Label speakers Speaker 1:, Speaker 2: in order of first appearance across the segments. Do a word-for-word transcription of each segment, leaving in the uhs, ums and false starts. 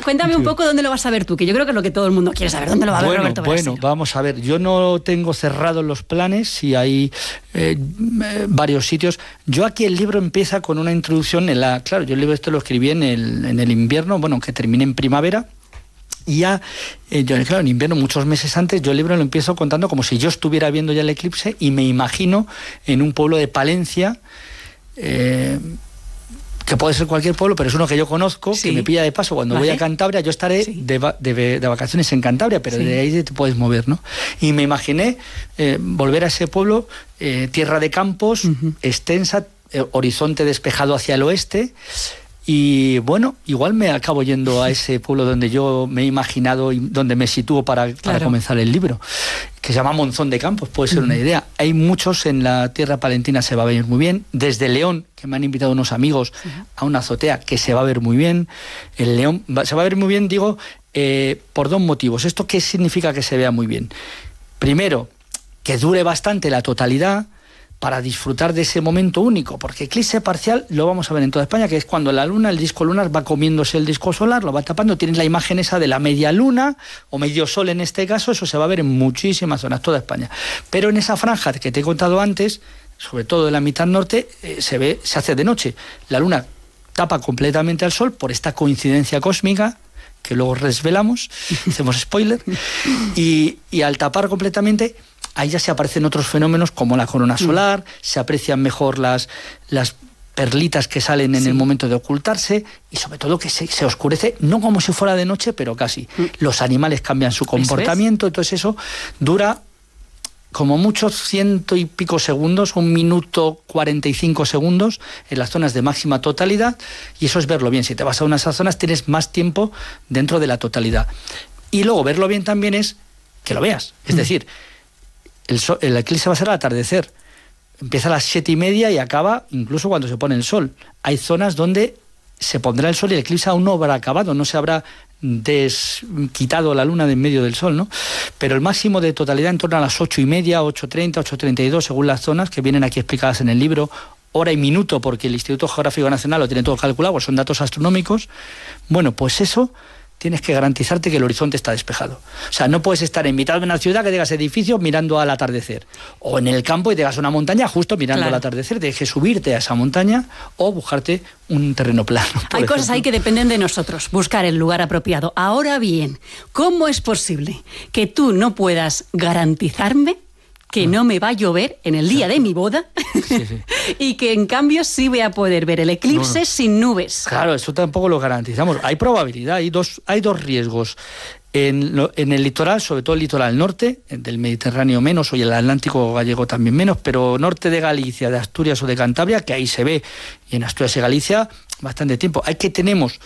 Speaker 1: cuéntame un poco dónde lo vas a ver tú, que yo creo que es lo que todo el mundo quiere saber, dónde lo va a ver
Speaker 2: bueno,
Speaker 1: Roberto
Speaker 2: Bueno,
Speaker 1: Brasero.
Speaker 2: vamos a ver, yo no tengo cerrados los planes, si hay eh, varios sitios. Yo aquí el libro empieza con una introducción, en la, claro, yo el libro este lo escribí en el, en el invierno, bueno, que terminé en primavera. Y ya, eh, yo, claro, en invierno, muchos meses antes, yo el libro lo empiezo contando como si yo estuviera viendo ya el eclipse y me imagino en un pueblo de Palencia, eh, que puede ser cualquier pueblo, pero es uno que yo conozco, sí. que me pilla de paso. Cuando ¿Vale? voy a Cantabria, yo estaré sí. de, de, de vacaciones en Cantabria, pero sí. de ahí te puedes mover, ¿no? Y me imaginé eh, volver a ese pueblo, eh, tierra de campos, uh-huh. extensa, eh, horizonte despejado hacia el oeste. Y bueno, igual me acabo yendo a ese pueblo donde yo me he imaginado y donde me sitúo para, para claro. comenzar el libro, que se llama Monzón de Campos, puede ser uh-huh. una idea. Hay muchos en la tierra palentina, se va a ver muy bien. Desde León, que me han invitado unos amigos uh-huh. a una azotea, que se va a ver muy bien. El León va, se va a ver muy bien, digo, eh, por dos motivos. ¿Esto qué significa que se vea muy bien? Primero, que dure bastante la totalidad, para disfrutar de ese momento único, porque eclipse parcial lo vamos a ver en toda España, que es cuando la luna, el disco lunar va comiéndose el disco solar, lo va tapando, tienes la imagen esa de la media luna, o medio sol en este caso, eso se va a ver en muchísimas zonas, toda España. Pero en esa franja que te he contado antes, sobre todo en la mitad norte, eh, se ve, se hace de noche. La luna tapa completamente al sol por esta coincidencia cósmica, que luego resvelamos, hacemos spoiler, y, y al tapar completamente, ahí ya se aparecen otros fenómenos como la corona solar, mm. se aprecian mejor las, las perlitas que salen en sí. el momento de ocultarse y sobre todo que se, se oscurece, no como si fuera de noche, pero casi. Mm. Los animales cambian su comportamiento, ¿Eso es? entonces eso dura como muchos ciento y pico segundos, un minuto cuarenta y cinco segundos en las zonas de máxima totalidad, y eso es verlo bien. Si te vas a una de esas zonas tienes más tiempo dentro de la totalidad. Y luego verlo bien también es que lo veas, es mm. decir, El, sol, el eclipse va a ser al atardecer. Empieza a las siete y media y acaba incluso cuando se pone el sol. Hay zonas donde se pondrá el sol y el eclipse aún no habrá acabado, no se habrá desquitado la luna de en medio del sol, ¿no? Pero el máximo de totalidad en torno a las ocho y media, ocho treinta, ocho treinta y dos, según las zonas que vienen aquí explicadas en el libro, hora y minuto, porque el Instituto Geográfico Nacional lo tiene todo calculado, son datos astronómicos. Bueno, pues eso tienes que garantizarte que el horizonte está despejado. O sea, no puedes estar en mitad de una ciudad que tengas edificios mirando al atardecer, o en el campo y tengas una montaña justo mirando claro. al atardecer. Tienes que subirte a esa montaña o buscarte un terreno plano. Hay
Speaker 1: ejemplo. Cosas ahí que dependen de nosotros, buscar el lugar apropiado. Ahora bien, ¿cómo es posible que tú no puedas garantizarme que no me va a llover en el día de mi boda sí, sí. y que en cambio sí voy a poder ver el eclipse no, no. sin nubes?
Speaker 2: Claro, eso tampoco lo garantizamos. Hay probabilidad, hay dos, hay dos riesgos. En, lo, en el litoral, sobre todo el litoral norte, del Mediterráneo menos, o el Atlántico gallego también menos, pero norte de Galicia, de Asturias o de Cantabria, que ahí se ve, y en Asturias y Galicia, bastante tiempo. Hay que tenemos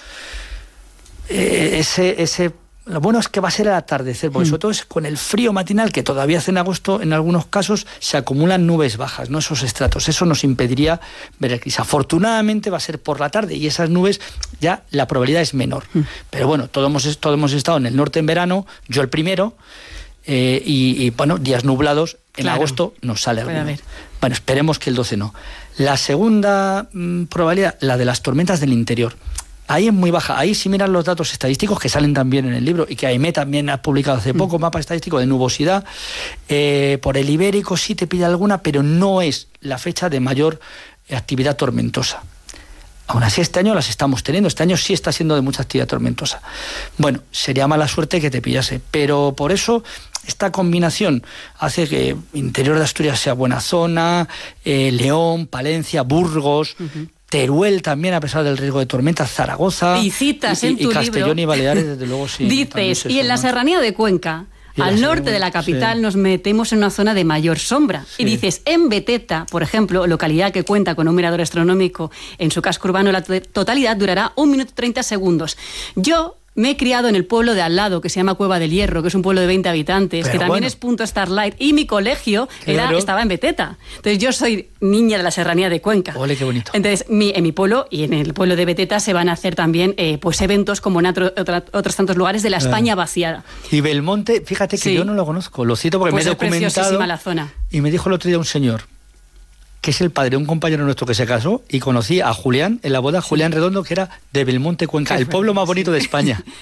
Speaker 2: eh, ese... ese Lo bueno es que va a ser el atardecer, porque mm. sobre todo es con el frío matinal que todavía hace en agosto, en algunos casos se acumulan nubes bajas, ¿no? Esos estratos. Eso nos impediría ver el eclipse. Afortunadamente va a ser por la tarde y esas nubes ya la probabilidad es menor. Mm. Pero bueno, todos hemos, todos hemos estado en el norte en verano, yo el primero, eh, y, y bueno, días nublados, en claro. agosto nos sale alguno. Bueno, esperemos que el doce no. La segunda mmm, probabilidad, la de las tormentas del interior. Ahí es muy baja. Ahí si miran los datos estadísticos que salen también en el libro y que A I M E también ha publicado hace poco, mm. mapa estadístico de nubosidad, eh, por el Ibérico sí te pide alguna, pero no es la fecha de mayor actividad tormentosa. Aún así este año las estamos teniendo, este año sí está siendo de mucha actividad tormentosa. Bueno, sería mala suerte que te pillase, pero por eso esta combinación hace que interior de Asturias sea buena zona, eh, León, Palencia, Burgos... Uh-huh. Teruel también, a pesar del riesgo de tormentas, Zaragoza
Speaker 1: y citas
Speaker 2: y,
Speaker 1: en tu
Speaker 2: y Castellón
Speaker 1: libro,
Speaker 2: y Baleares, desde luego sí.
Speaker 1: Dices, y en la serranía de Cuenca, al norte de la capital, sí. nos metemos en una zona de mayor sombra. Sí. Y dices, en Beteta, por ejemplo, localidad que cuenta con un mirador astronómico en su casco urbano, la totalidad durará un minuto treinta segundos. Yo me he criado en el pueblo de al lado, que se llama Cueva del Hierro, que es un pueblo de veinte habitantes, Pero que también bueno. es punto Starlight, y mi colegio era, claro. estaba en Beteta. Entonces yo soy niña de la serranía de Cuenca.
Speaker 2: Ole, qué bonito.
Speaker 1: Entonces mi, en mi pueblo y en el pueblo de Beteta se van a hacer también eh, pues eventos como en otro, otra, otros tantos lugares de la España claro. vaciada.
Speaker 2: Y Belmonte, fíjate que sí. yo no lo conozco, lo cito porque
Speaker 1: pues
Speaker 2: me he documentado.
Speaker 1: Es preciosísima la zona.
Speaker 2: Y me dijo el otro día un señor, que es el padre de un compañero nuestro que se casó, y conocí a Julián en la boda, Julián Redondo, que era de Belmonte, Cuenca, el pueblo más bonito de España.